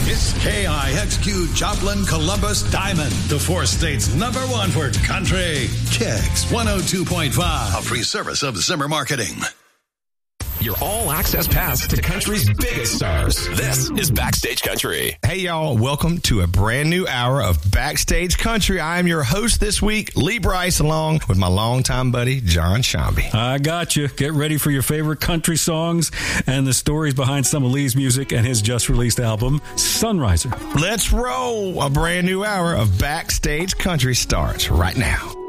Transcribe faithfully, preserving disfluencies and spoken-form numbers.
It's K I X Q Joplin Columbus Diamond, the four states number one for country. Kicks one oh two point five, a free service of Zimmer Marketing. Your all-access pass to country's biggest stars. This is Backstage Country. Hey, y'all. Welcome to a brand new hour of Backstage Country. I am your host this week, Lee Bryce, along with my longtime buddy, John Shambi. I got you. Get ready for your favorite country songs and the stories behind some of Lee's music and his just-released album, Sunriser. Let's roll. A brand new hour of Backstage Country starts right now.